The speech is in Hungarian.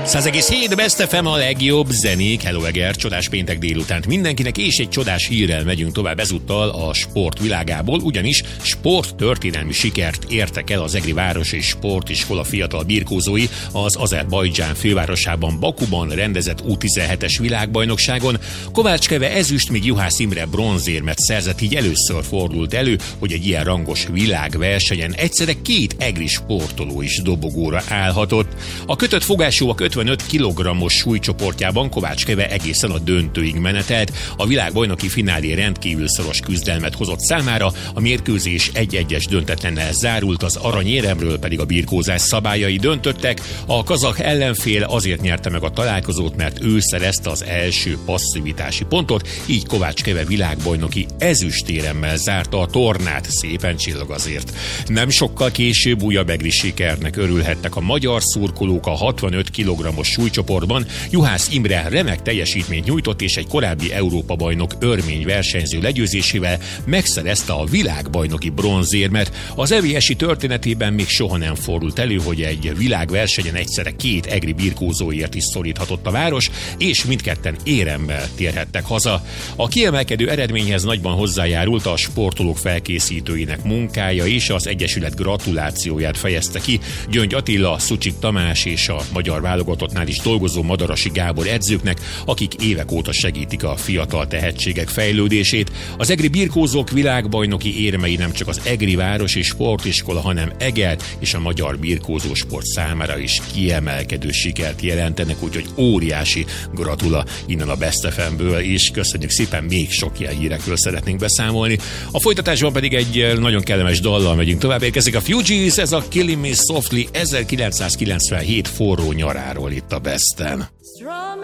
100,7 Best FM a legjobb zenék. Hello Eger, csodás péntek délutánt mindenkinek, és egy csodás hírrel megyünk tovább ezúttal a sport világából, ugyanis sporttörténelmi sikert értek el az egri város és sportiskola fiatal birkózói az Azerbajdzsán fővárosában, Bakuban rendezett U17-es világbajnokságon. Kovács Keve ezüst, míg Juhász Imre bronzérmet szerzett, így először fordult elő, hogy egy ilyen rangos világversenyen egyszerre két egri sportoló is dobogóra állhatott. A kötött fogásúak 55 kg-os súlycsoportjában Kovács Keve egészen a döntőig menetelt. A világbajnoki finálé rendkívül szoros küzdelmet hozott számára, a mérkőzés 1-1-es döntetlennel zárult, az aranyéremről pedig a birkózás szabályai döntöttek. A kazah ellenfél azért nyerte meg a találkozót, mert ő szerezte az első passzivitási pontot, így Kovács Keve világbajnoki ezüstéremmel zárta a tornát. Szépen csillag azért. Nem sokkal később újabb egri sikernek örülhettek a magyar szurkolók a 65 kg-os súlycsoportban. Juhász Imre remek teljesítményt nyújtott, és egy korábbi Európa-bajnok örmény versenyző legyőzésével megszerezte a világbajnoki bronzérmet. Az EVS-i történetében még soha nem fordult elő, hogy egy világversenyen egyszerre két egri birkózóért is szoríthatott a város, és mindketten éremmel térhettek haza. A kiemelkedő eredményhez nagyban hozzájárult a sportolók felkészítőinek munkája, és az Egyesület gratulációját fejezte ki Gyöngy Attila, Szucsik Tamás és a magyar válogatottnál is dolgozó Madarasi Gábor edzőknek, akik évek óta segítik a fiatal tehetségek fejlődését. Az egri birkózók világbajnoki érmei nem csak az egri város és sportiskola, hanem Eger és a magyar birkózósport számára is kiemelkedő sikert jelentenek, úgyhogy óriási gratula innen a Best FM-ből, és köszönjük szépen, még sok ilyen hírekről szeretnénk beszámolni. A folytatásban pedig egy nagyon kellemes dallal megyünk tovább. Érkezik a Fugees, ez a Killing Me Softly 1997 forró nyaráról itt a Besten.